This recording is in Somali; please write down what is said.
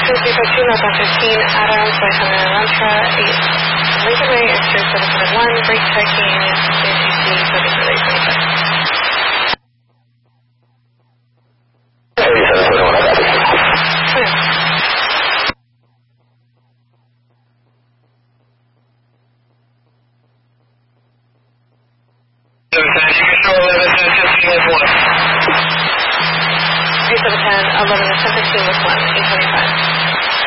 352, Melbourne 15, Adams, by Hunter Elantra, 8, Lincoln Way, Extra 701, brake checking, ACC, subject relay 26. 3710, 11 and 10, 15 with 1, 825.